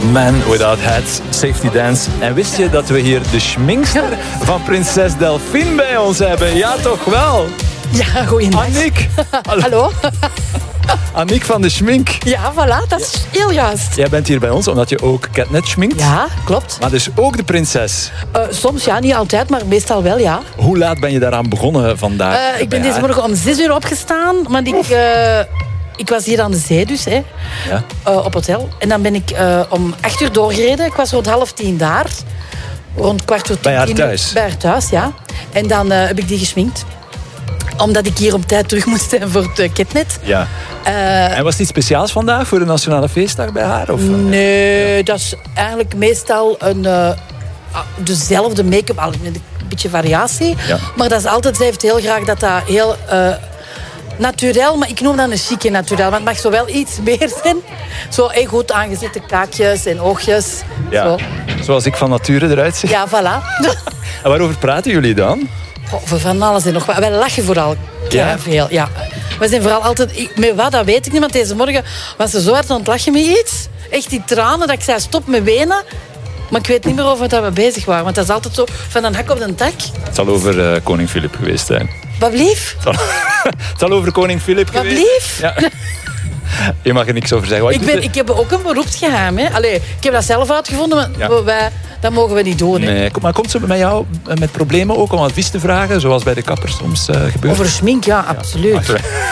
Man Without Hats, Safety Dance. En wist je dat we hier de schminkster van prinses Delphine bij ons hebben? Ja, toch wel? Ja, goeiedag. Aniek. Hallo. Aniek van de Schmink. Ja, voilà, dat is heel juist. Jij bent hier bij ons omdat je ook Catnet schminkt. Ja, klopt. Maar dus ook de prinses. Soms ja, niet altijd, maar meestal wel, ja. Hoe laat ben je daaraan begonnen vandaag? Ik ben deze morgen om 6 uur opgestaan, maar ik was hier aan de zee dus, hè, op hotel. En dan ben ik om 8 uur doorgereden. Ik was rond 9:30 daar. Rond 9:15. Bij haar thuis? Bij haar thuis, ja. En dan heb ik die geschminkt. Omdat ik hier op tijd terug moest zijn voor het Catnet. Ja. En was het iets speciaals vandaag voor de Nationale Feestdag bij haar? Of? Nee, dat is eigenlijk meestal dezelfde make-up, met een beetje variatie. Ja. Maar dat is altijd, zij heeft heel graag dat heel naturel, maar ik noem dat een chique naturel. Want het mag zo wel iets meer zijn. Zo goed aangezette kaakjes en oogjes. Ja. Zo. Zoals ik van nature eruit zie. Ja, voilà. En waarover praten jullie dan? Voor van alles en nog wat. Wij lachen vooral veel. Ja. We zijn vooral altijd... Met wat, dat weet ik niet. Want deze morgen was ze zo hard aan het lachen met iets. Echt die tranen, dat ik zei stop met wenen. Maar ik weet niet meer over wat we bezig waren. Want dat is altijd zo van een hak op de tak. Het zal over koning Filip geweest zijn. Wat blief? Het zal over koning Filip Wat geweest blief? Ja. Je mag er niks over zeggen. Ik heb ook een beroepsgeheim. Hè. Allee, ik heb dat zelf uitgevonden, maar dat mogen we niet doen. Hè. Nee, maar komt ze bij jou met problemen ook om advies te vragen, zoals bij de kapper soms gebeurt? Over schmink, ja, absoluut.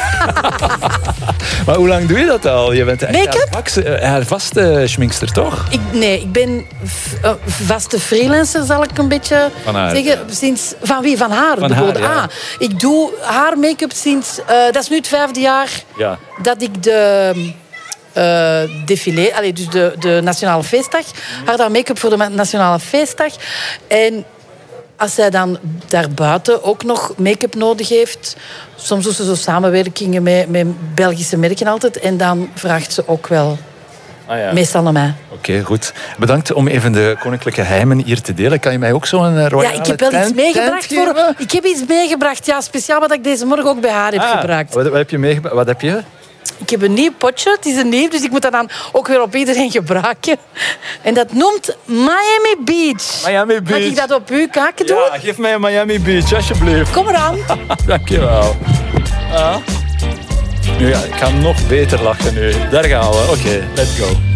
Maar hoe lang doe je dat al? Je bent make-up? haar vaste schminkster, toch? Ik ben vaste freelancer, zal ik een beetje zeggen. Sinds, van wie? Van haar. Van haar, ja. Ik doe haar make-up sinds... dat is nu het 5e jaar dat ik de... défilé, dus de Nationale Feestdag. Haar make-up voor de Nationale Feestdag. En als zij dan daarbuiten ook nog make-up nodig heeft, soms doet ze zo samenwerkingen met Belgische merken altijd. En dan vraagt ze ook wel meestal naar mij. Oké, goed. Bedankt om even de koninklijke geheimen hier te delen. Kan je mij ook zo'n royale ik heb wel iets meegebracht. Ik heb iets meegebracht, speciaal wat ik deze morgen ook bij haar heb gebruikt. Wat heb je meegebracht? Wat heb je? Ik heb een nieuw potje, het is een nieuw, dus ik moet dat dan ook weer op iedereen gebruiken. En dat noemt Miami Beach. Miami Beach. Mag ik dat op uw kaken doen? Ja, geef mij een Miami Beach, alsjeblieft. Kom eraan. Dankjewel. Nu, ik ga nog beter lachen nu. Daar gaan we. Oké, let's go.